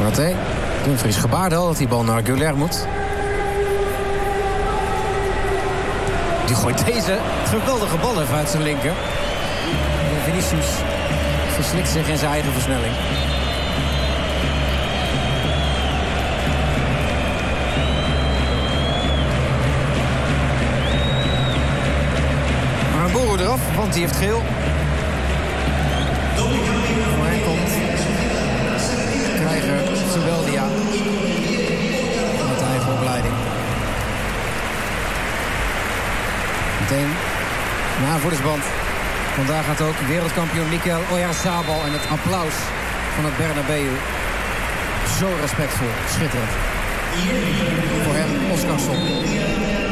Konaté. Dumfries gebaarde al dat die bal naar Güler moet. Die gooit deze geweldige bal even uit zijn linker. En Vinicius verslikt zich in zijn eigen versnelling. Maar een Boer eraf, want die heeft geel. Voor hem komt krijger Zubeldia met de eigen opleiding. Meteen na voedingsband. Vandaag gaat ook wereldkampioen Mikel Oyarzabal en het applaus van het Bernabeu. Zo respectvol, schitterend. Voor hem Oscarsson.